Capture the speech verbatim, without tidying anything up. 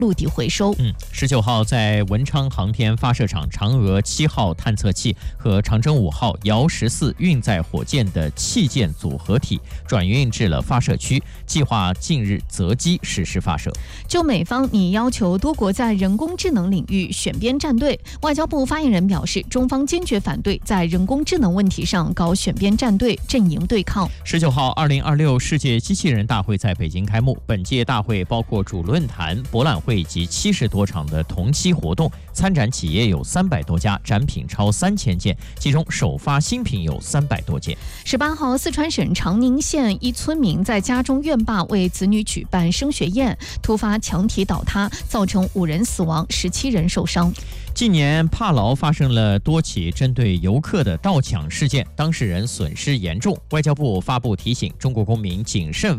陆地回收。 嗯，十九号在文昌航天发射场嫦娥七号探测器和长征五号遥十四运载火箭的器件组合体转运至了发射区，计划近日择机实施发射。 就美方拟要求多国在人工智能领域选边站队，外交部发言人表示，中方坚决反对在人工智能问题上搞选边站队、阵营对抗。 十九号，二零二六世界机器人大会在北京开幕。本届大会包括主论坛、博览会以及七十多场的同期活动，参展企业有三百多家，展品超三千件，其中首发新品有三百多件。 十八号，四川省长宁县一村民在家中院坝为子女举办升学宴，突发墙体倒塌，造成五人死亡，十七人受伤。 近年帕劳发生了多起针对游客的盗抢事件，当事人损失严重。外交部发布提醒，中国公民谨慎